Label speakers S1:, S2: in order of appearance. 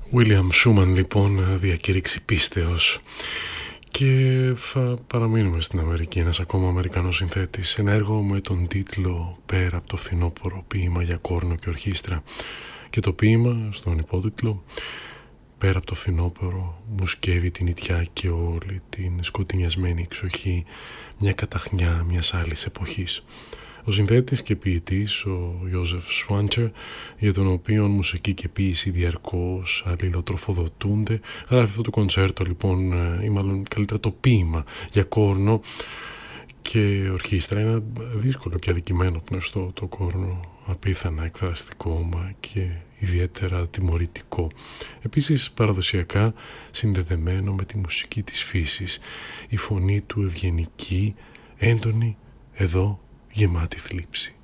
S1: William Schumann λοιπόν, διακήρυξη πίστεως. Και θα παραμείνουμε στην Αμερική, ένας ακόμα Αμερικανός συνθέτης, ένα έργο με τον τίτλο «Πέρα από το φθινόπωρο», ποίημα για κόρνο και ορχήστρα, και το ποίημα στον υπότιτλο «Πέρα από το φθινόπωρο μου σκεύει την νητιά και όλη την σκοτεινιασμένη εξοχή, μια καταχνιά μιας άλλης εποχής». Ο συνθέτης και ποιητής, ο Ιόζεφ Σουάντσερ, για τον οποίο μουσική και ποίηση διαρκώς αλληλοτροφοδοτούνται, γράφει αυτό το κονσέρτο λοιπόν, ή μάλλον καλύτερα το ποίημα για κόρνο και ορχήστρα. Είναι δύσκολο και αδικημένο πνευστό το κόρνο, απίθανα εκφραστικό μα και ιδιαίτερα τιμωρητικό. Επίσης παραδοσιακά συνδεδεμένο με τη μουσική της φύσης, η φωνή του ευγενική, έντονη, εδώ γεμάτη θλίψη.